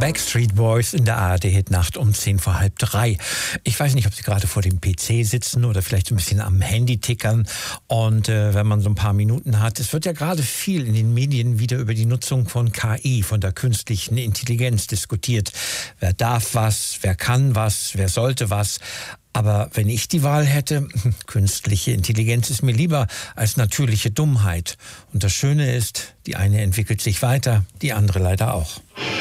Backstreet Boys in der ARD-Hitnacht um 3:10. Ich weiß nicht, ob Sie gerade vor dem PC sitzen oder vielleicht so ein bisschen am Handy tickern. Und wenn man so ein paar Minuten hat, es wird ja gerade viel in den Medien wieder über die Nutzung von KI, von der künstlichen Intelligenz diskutiert. Wer darf was, wer kann was, wer sollte was. Aber wenn ich die Wahl hätte, künstliche Intelligenz ist mir lieber als natürliche Dummheit. Und das Schöne ist, die eine entwickelt sich weiter, die andere leider auch.